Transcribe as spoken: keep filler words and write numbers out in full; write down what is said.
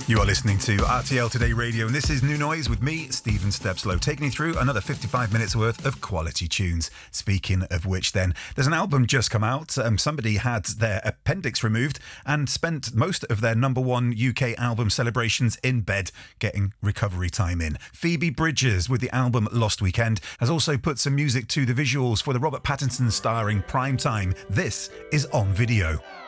You are listening to R T L Today Radio, and this is New Noise with me, Stephen Stepslow, taking you through another fifty-five minutes worth of quality tunes. Speaking of which then, there's an album just come out. Um, somebody had their appendix removed and spent most of their number one U K album celebrations in bed getting recovery time in. Phoebe Bridgers with the album Lost Weekend has also put some music to the visuals for the Robert Pattinson starring Prime Time. This is On Video.